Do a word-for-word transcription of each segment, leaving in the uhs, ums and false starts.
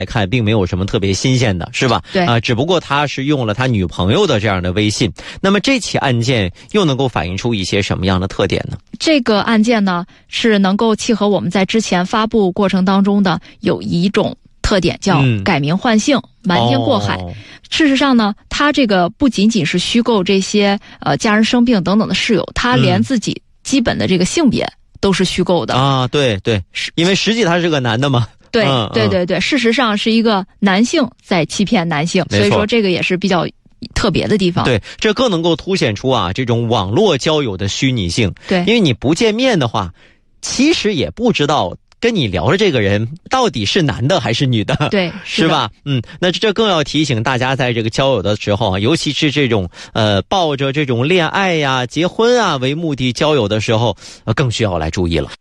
来看并没有什么特别新鲜的，是吧？ 对啊、呃，只不过他是用了他女朋友的这样的微信。那么这起案件又能够反映出一些什么样的特点呢？ 这个案件呢，是能够契合我们在之前发布过程当中的有一种特点，叫改名换姓、嗯、瞒天过海、哦。事实上呢，他这个不仅仅是虚构这些呃家人生病等等的事由，他连自己基本的这个性别都是虚构的、 嗯、啊。对对，因为实际他是个男的嘛。 对、 嗯、 对对对，事实上是一个男性在欺骗男性，所以说这个也是比较特别的地方。 对，这更能够凸显出啊这种网络交友的虚拟性。 对， 因为你不见面的话，其实也不知道跟你聊的这个人到底是男的还是女的， 对， 是吧？嗯，那这更要提醒大家，在这个交友的时候啊，尤其是这种呃抱着这种恋爱呀、结婚啊为目的交友的时候，呃，更需要来注意了。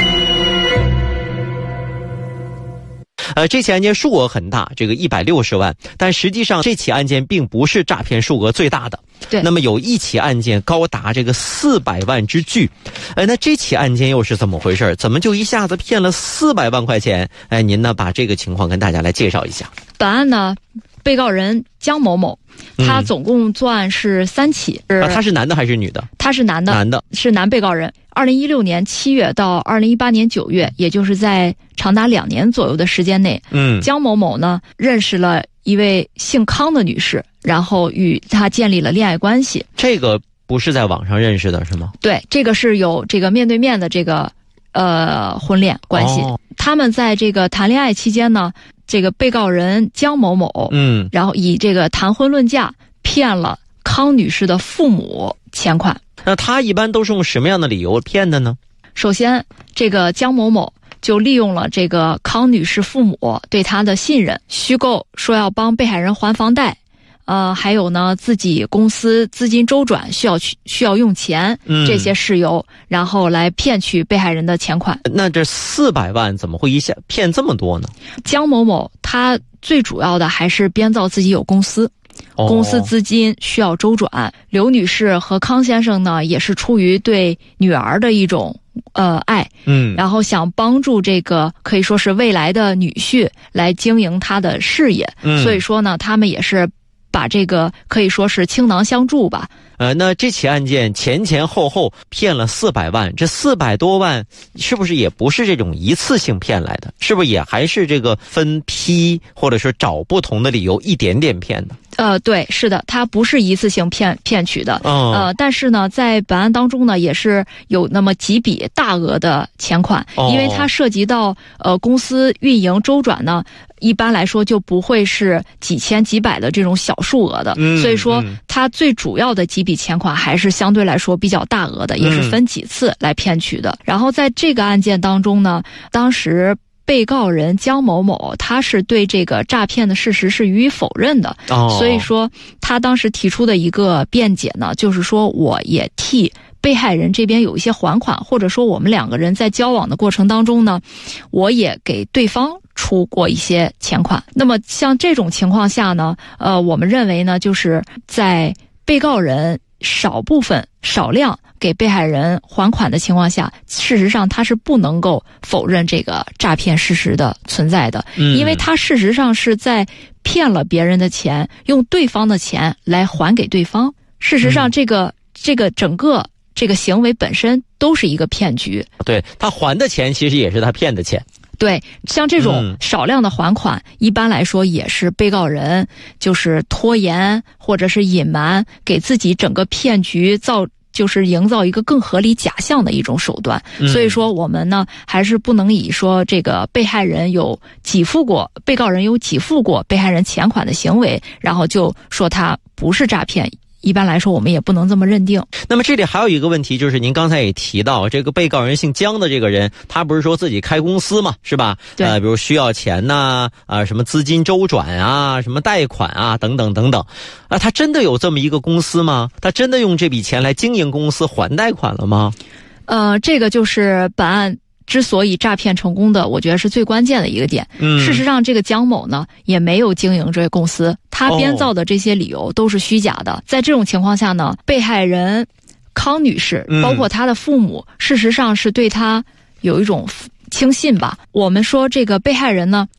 呃，这起案件数额很大，这个一百六十万，但实际上这起案件并不是诈骗数额最大的。 对， 那么有一起案件高达这个四百万之巨，哎，那这起案件又是怎么回事？怎么就一下子骗了四百万块钱？哎，您呢把这个情况跟大家来介绍一下。 本案呢，被告人江某某，他总共作案是三起。 嗯、啊，他是男的还是女的？ 他是男的， 男的， 是男被告人。二零一六年七月到二零一八年九月，也就是在长达两年左右的时间内， 嗯， 江某某呢认识了一位姓康的女士，然后与她建立了恋爱关系。 这个不是在网上认识的是吗？ 对，这个是有这个面对面的这个呃婚恋关系。哦、他们在这个谈恋爱期间呢，这个被告人江某某， 嗯， 然后以这个谈婚论嫁骗了康女士的父母钱款。 那他一般都是用什么样的理由骗的呢？ 首先，这个江某某就利用了这个康女士父母对他的信任，虚构说要帮被害人还房贷，呃，还有呢自己公司资金周转需要去需要用钱、嗯、这些事由，然后来骗取被害人的钱款。 那这四百万怎么会一下骗这么多呢？ 江某某他最主要的还是编造自己有公司。公司资金需要周转、哦、刘女士和康先生呢也是出于对女儿的一种呃爱， 嗯， 然后想帮助这个可以说是未来的女婿来经营他的事业、嗯、所以说呢他们也是把这个可以说是倾囊相助吧。 呃，那这起案件前前后后骗了四百万，这四百多万是不是也不是这种一次性骗来的？是不是也还是这个分批或者说找不同的理由一点点骗的？ 呃，对，是的，它不是一次性骗骗取的。 哦、 呃，但是呢，在本案当中呢，也是有那么几笔大额的钱款， 哦、 因为它涉及到呃公司运营周转呢。一般来说就不会是几千几百的这种小数额的、 嗯、 所以说它最主要的几笔钱款还是相对来说比较大额的、嗯、也是分几次来骗取的。然后在这个案件当中呢，当时被告人江某某他是对这个诈骗的事实是予以否认的、 哦、 所以说他当时提出的一个辩解呢，就是说我也替被害人这边有一些还款，或者说我们两个人在交往的过程当中呢，我也给对方出过一些钱款。那么像这种情况下呢，呃，我们认为呢，就是在被告人少部分少量给被害人还款的情况下，事实上他是不能够否认这个诈骗事实的存在的、嗯、因为他事实上是在骗了别人的钱，用对方的钱来还给对方。事实上这个、嗯、这个整个这个行为本身都是一个骗局。 对，他还的钱其实也是他骗的钱。 对，像这种少量的还款、嗯、一般来说也是被告人就是拖延或者是隐瞒，给自己整个骗局造就是营造一个更合理假象的一种手段、嗯、所以说我们呢还是不能以说这个被害人有给付过被告人有给付过被害人钱款的行为，然后就说他不是诈骗。一般来说我们也不能这么认定。 那么这里还有一个问题，就是您刚才也提到这个被告人姓江的这个人，他不是说自己开公司嘛，是吧？ 对， 呃，比如需要钱呐、啊，啊，什么资金周转啊，什么贷款啊，等等等等，啊，他真的有这么一个公司吗？他真的用这笔钱来经营公司还贷款了吗？ 呃，这个就是本案之所以诈骗成功的，我觉得是最关键的一个点。嗯，事实上这个江某呢也没有经营这个公司，他编造的这些理由都是虚假的、哦、在这种情况下呢，被害人康女士包括她的父母、嗯、事实上是对她有一种轻信吧。我们说这个被害人呢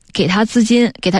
给他资金，给他